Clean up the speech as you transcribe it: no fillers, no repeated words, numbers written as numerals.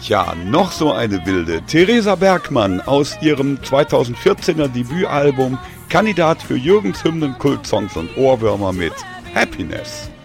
Ja, noch so eine wilde. Theresa Bergmann aus ihrem 2014er Debütalbum, Kandidat für Jürgens Hymnen, Kultsongs und Ohrwürmer mit Happiness.